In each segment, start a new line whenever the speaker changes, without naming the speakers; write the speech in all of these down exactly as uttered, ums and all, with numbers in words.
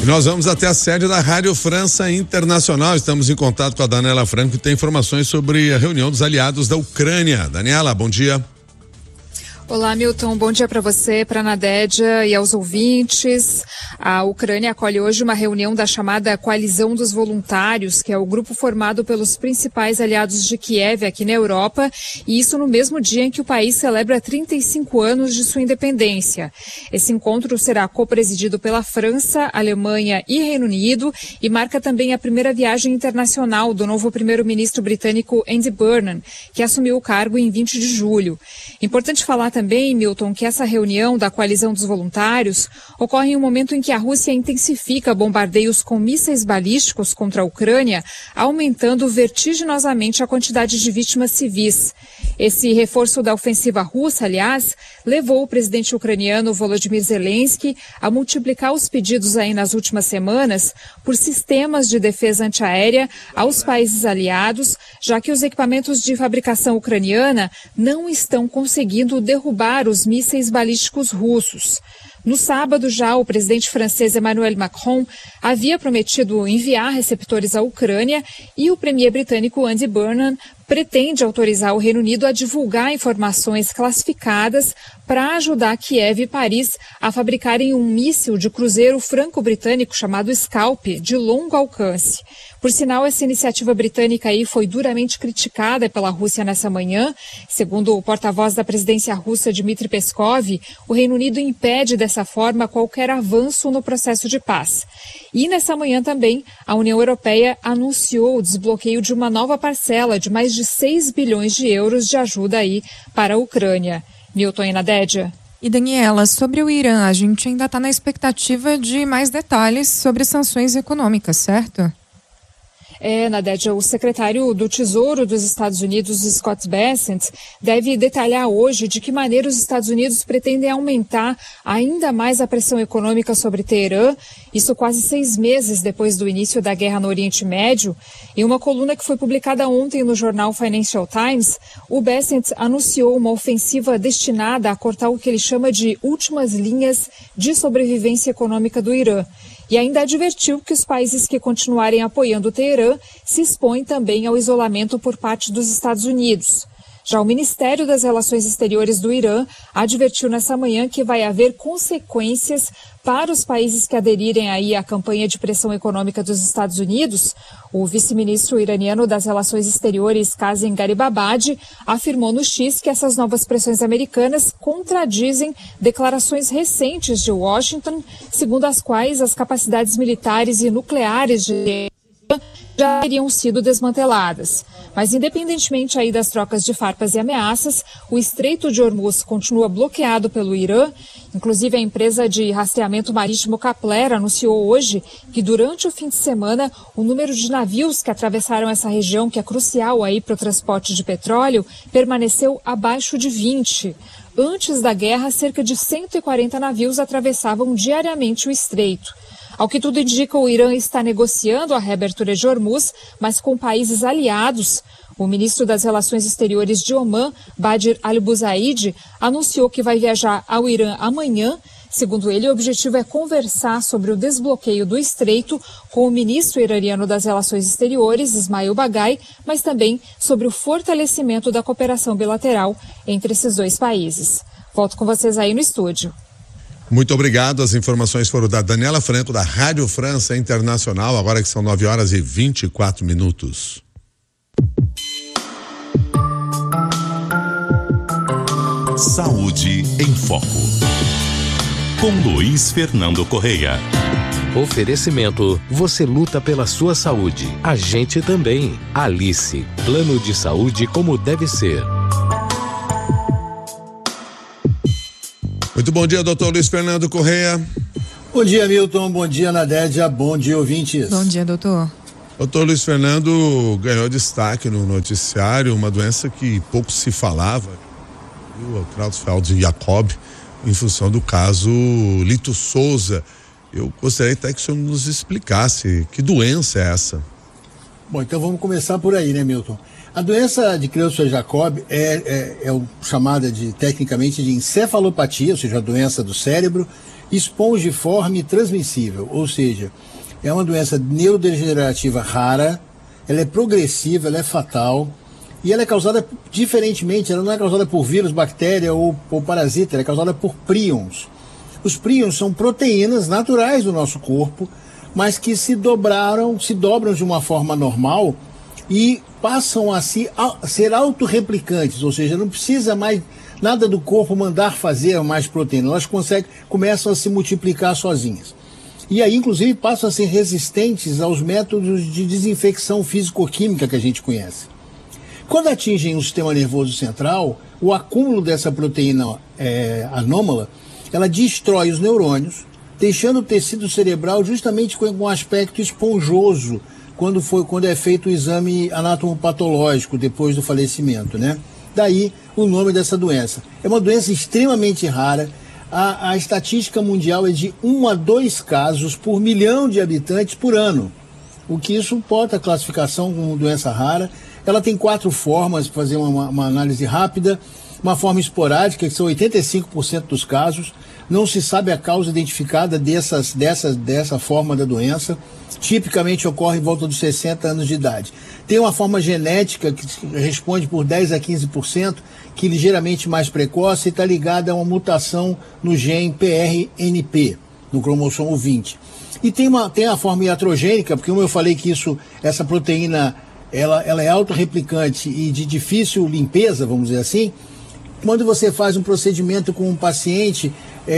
Nós vamos até a sede da Rádio França Internacional. Estamos em contato com a Daniela Franco, que tem informações sobre a reunião dos aliados da Ucrânia. Daniela, bom dia.
Olá, Milton. Bom dia para você, para a Nadédia e aos ouvintes. A Ucrânia acolhe hoje uma reunião da chamada Coalizão dos Voluntários, que é o grupo formado pelos principais aliados de Kiev aqui na Europa, e isso no mesmo dia em que o país celebra trinta e cinco anos de sua independência. Esse encontro será co-presidido pela França, Alemanha e Reino Unido e marca também a primeira viagem internacional do novo primeiro-ministro britânico Andy Burnham, que assumiu o cargo em vinte de julho. Importante falar também, Milton, que essa reunião da Coalizão dos Voluntários ocorre em um momento em que a Rússia intensifica bombardeios com mísseis balísticos contra a Ucrânia, aumentando vertiginosamente a quantidade de vítimas civis. Esse reforço da ofensiva russa, aliás, levou o presidente ucraniano Volodymyr Zelensky a multiplicar os pedidos aí nas últimas semanas por sistemas de defesa antiaérea aos países aliados, já que os equipamentos de fabricação ucraniana não estão conseguindo derrubar os mísseis balísticos russos. No sábado já, o presidente francês Emmanuel Macron havia prometido enviar receptores à Ucrânia e o premier britânico Andy Burnham pretende autorizar o Reino Unido a divulgar informações classificadas para ajudar Kiev e Paris a fabricarem um míssil de cruzeiro franco-britânico chamado Scalp, de longo alcance. Por sinal, essa iniciativa britânica aí foi duramente criticada pela Rússia nessa manhã. Segundo o porta-voz da presidência russa, Dmitry Peskov, o Reino Unido impede dessa forma qualquer avanço no processo de paz. E nessa manhã também, a União Europeia anunciou o desbloqueio de uma nova parcela de mais de seis bilhões de euros de ajuda aí para a Ucrânia. Milton e Nadédia.
E Daniela, sobre o Irã, a gente ainda está na expectativa de mais detalhes sobre sanções econômicas, certo?
É, Nadédia, o secretário do Tesouro dos Estados Unidos, Scott Bessent, deve detalhar hoje de que maneira os Estados Unidos pretendem aumentar ainda mais a pressão econômica sobre Teherã, isso quase seis meses depois do início da guerra no Oriente Médio. Em uma coluna que foi publicada ontem no jornal Financial Times, o Bessent anunciou uma ofensiva destinada a cortar o que ele chama de últimas linhas de sobrevivência econômica do Irã. E ainda advertiu que os países que continuarem apoiando Teherã se expõem também ao isolamento por parte dos Estados Unidos. Já o Ministério das Relações Exteriores do Irã advertiu nessa manhã que vai haver consequências para os países que aderirem aí à campanha de pressão econômica dos Estados Unidos. O vice-ministro iraniano das Relações Exteriores, Kazem Garibabadi, afirmou no X que essas novas pressões americanas contradizem declarações recentes de Washington, segundo as quais as capacidades militares e nucleares de já teriam sido desmanteladas. Mas independentemente aí das trocas de farpas e ameaças, o Estreito de Hormuz continua bloqueado pelo Irã. Inclusive, a empresa de rastreamento marítimo Kepler anunciou hoje que durante o fim de semana o número de navios que atravessaram essa região, que é crucial aí para o transporte de petróleo, permaneceu abaixo de vinte. Antes da guerra, cerca de cento e quarenta navios atravessavam diariamente o estreito. Ao que tudo indica, o Irã está negociando a reabertura de Hormuz, mas com países aliados. O ministro das Relações Exteriores de Omã, Badir al-Busaid, anunciou que vai viajar ao Irã amanhã. Segundo ele, o objetivo é conversar sobre o desbloqueio do estreito com o ministro iraniano das Relações Exteriores, Ismail Bagai, mas também sobre o fortalecimento da cooperação bilateral entre esses dois países. Volto com vocês aí no estúdio.
Muito obrigado. As informações foram da Daniela Franco, da Rádio França Internacional, agora que são nove horas e vinte e quatro minutos.
Saúde em Foco, com Luiz Fernando Correia.
Oferecimento: você luta pela sua saúde. A gente também. Alice, plano de saúde como deve ser.
Muito bom dia, doutor Luiz Fernando Correia.
Bom dia, Milton. Bom dia, Nadédia. Bom dia, ouvintes.
Bom dia, doutor.
Doutor Luiz Fernando ganhou destaque no noticiário, uma doença que pouco se falava, o Creutzfeldt-Jakob, em função do caso Lito Souza. Eu gostaria até que o senhor nos explicasse que doença é essa.
Bom, então vamos começar por aí, né, Milton? A doença de Creutzfeldt-Jakob é, é, é o, chamada de, tecnicamente, de encefalopatia, ou seja, a doença do cérebro. espongiforme transmissível, ou seja, é uma doença neurodegenerativa rara, ela é progressiva, ela é fatal, e ela é causada diferentemente, ela não é causada por vírus, bactéria ou, ou parasita, ela é causada por prions. Os prions são proteínas naturais do nosso corpo, mas que se dobraram, se dobram de uma forma normal e passam a, se, a ser autorreplicantes, ou seja, não precisa mais nada do corpo mandar fazer mais proteína, elas conseguem, começam a se multiplicar sozinhas. E aí, inclusive, passam a ser resistentes aos métodos de desinfecção físico-química que a gente conhece. Quando atingem o sistema nervoso central, o acúmulo dessa proteína é, anômala, ela destrói os neurônios, deixando o tecido cerebral justamente com um aspecto esponjoso, quando, foi, quando é feito o exame anatomopatológico depois do falecimento, né? Daí o nome dessa doença. É uma doença extremamente rara. A, a estatística mundial é de um a dois casos por milhão de habitantes por ano, o que isso porta a classificação como doença rara. Ela tem quatro formas, para fazer uma, uma análise rápida. Uma forma esporádica, que são oitenta e cinco por cento dos casos. Não se sabe a causa identificada dessas, dessas, dessa forma da doença. Tipicamente ocorre em volta dos sessenta anos de idade. Tem uma forma genética que responde por dez a quinze por cento, que é ligeiramente mais precoce e está ligada a uma mutação no gene P R N P, no cromossomo vinte. E tem, uma, tem a forma iatrogênica, porque como eu falei que isso, essa proteína ela, ela é autorreplicante e de difícil limpeza, vamos dizer assim. Quando você faz um procedimento com um paciente,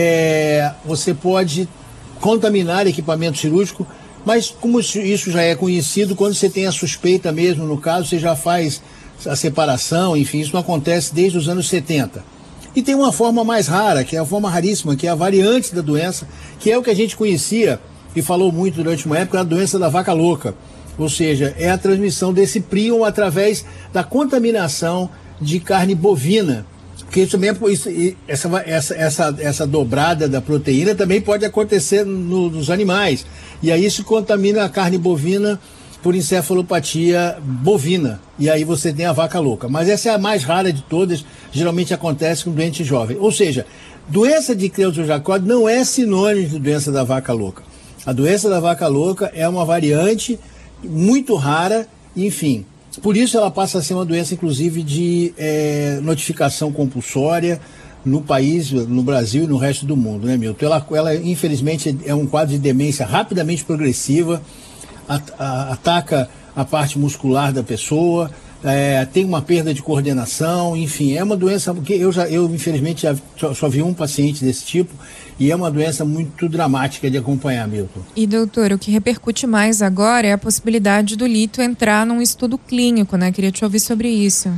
é, você pode contaminar equipamento cirúrgico, mas como isso já é conhecido, quando você tem a suspeita mesmo, no caso, você já faz a separação, enfim, isso não acontece desde os anos setenta. E tem uma forma mais rara, que é a forma raríssima, que é a variante da doença, que é o que a gente conhecia e falou muito durante uma época, a doença da vaca louca. Ou seja, é a transmissão desse prion através da contaminação de carne bovina. Porque isso também, isso, essa, essa, essa, essa dobrada da proteína também pode acontecer no, nos animais. E aí isso contamina a carne bovina por encefalopatia bovina. E aí você tem a vaca louca. Mas essa é a mais rara de todas, geralmente acontece com doente jovem. Ou seja, doença de Creutzfeldt-Jakob não é sinônimo de doença da vaca louca. A doença da vaca louca é uma variante muito rara, enfim. Por isso ela passa a ser uma doença, inclusive, de é, notificação compulsória no país, no Brasil e no resto do mundo, né, Milton? Ela, ela, infelizmente, é um quadro de demência rapidamente progressiva, at, a, ataca a parte muscular da pessoa, é, tem uma perda de coordenação, enfim, é uma doença que eu, já, eu infelizmente, já, só, só vi um paciente desse tipo, e é uma doença muito dramática de acompanhar, Milton.
E, doutor, o que repercute mais agora é a possibilidade do lito entrar num estudo clínico, né? Queria te ouvir sobre isso.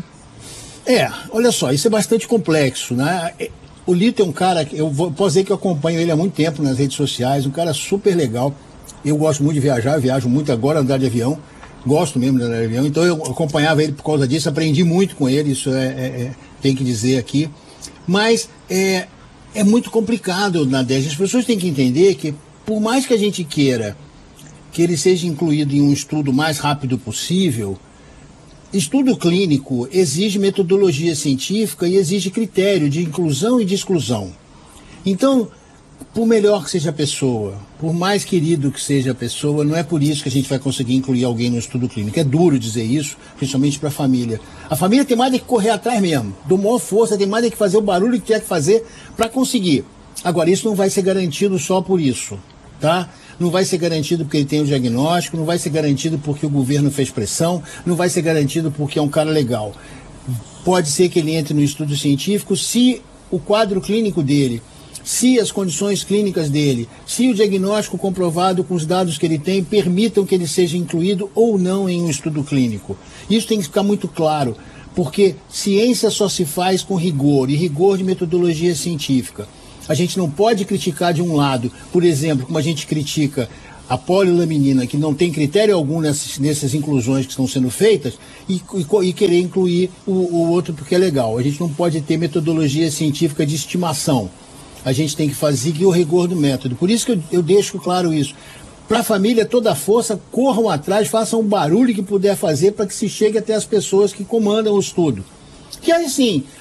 É, olha só, isso é bastante complexo, né? O Lito é um cara, eu vou, posso dizer que eu acompanho ele há muito tempo nas redes sociais, um cara super legal. Eu gosto muito de viajar, eu viajo muito agora, andar de avião, gosto mesmo de andar de avião, então eu acompanhava ele por causa disso, aprendi muito com ele, isso é, é, é tem que dizer aqui. Mas é, é muito complicado, Nadege. As pessoas têm que entender que, por mais que a gente queira que ele seja incluído em um estudo o mais rápido possível, estudo clínico exige metodologia científica e exige critério de inclusão e de exclusão. Então, por melhor que seja a pessoa, por mais querido que seja a pessoa, não é por isso que a gente vai conseguir incluir alguém no estudo clínico. É duro dizer isso, principalmente para a família. A família tem mais de que correr atrás mesmo, dou maior força, tem mais de que fazer o barulho que tiver que fazer para conseguir. Agora, isso não vai ser garantido só por isso, tá? Não vai ser garantido porque ele tem o diagnóstico, não vai ser garantido porque o governo fez pressão, não vai ser garantido porque é um cara legal. Pode ser que ele entre no estudo científico se o quadro clínico dele, se as condições clínicas dele, se o diagnóstico comprovado com os dados que ele tem permitam que ele seja incluído ou não em um estudo clínico. Isso tem que ficar muito claro, porque ciência só se faz com rigor, e rigor de metodologia científica. A gente não pode criticar de um lado, por exemplo, como a gente critica a polilaminina, que não tem critério algum nessas, nessas inclusões que estão sendo feitas, e, e, e querer incluir o, o outro porque é legal. A gente não pode ter metodologia científica de estimação. A gente tem que fazer o rigor do método. Por isso que eu, eu deixo claro isso. Para a família, toda a força, corram atrás, façam o barulho que puder fazer para que se chegue até as pessoas que comandam o estudo. Que assim,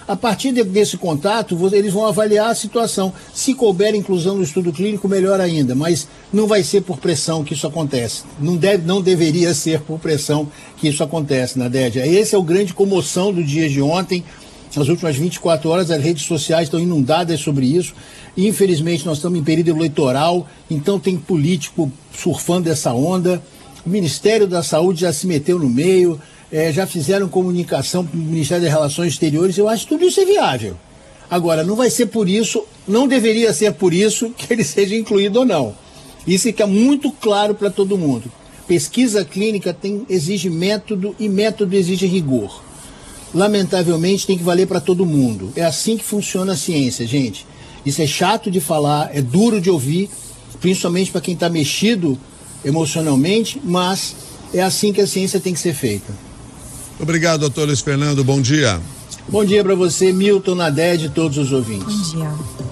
A partir de, desse contato, eles vão avaliar a situação. Se couber inclusão no estudo clínico, melhor ainda, mas não vai ser por pressão que isso acontece. Não, deve, não deveria ser por pressão que isso acontece, Nadédia. Essa é a grande comoção do dia de ontem. Nas últimas vinte e quatro horas, as redes sociais estão inundadas sobre isso. Infelizmente, nós estamos em período eleitoral, então tem político surfando essa onda. O Ministério da Saúde já se meteu no meio. É, já fizeram comunicação para o Ministério das Relações Exteriores, eu acho que tudo isso é viável. Agora, não vai ser por isso, não deveria ser por isso que ele seja incluído ou não. Isso fica muito claro para todo mundo. Pesquisa clínica tem, exige método e método exige rigor. Lamentavelmente tem que valer para todo mundo. É assim que funciona a ciência, gente. Isso é chato de falar, é duro de ouvir, principalmente para quem está mexido emocionalmente, mas é assim que a ciência tem que ser feita.
Obrigado, doutor Luiz Fernando. Bom dia.
Bom dia para você, Milton, Naded e todos os ouvintes.
Bom dia.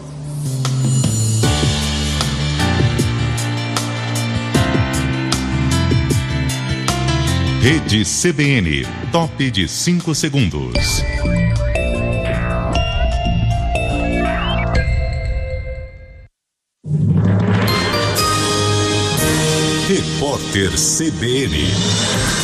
Rede C B N, top de cinco segundos. Repórter C B N.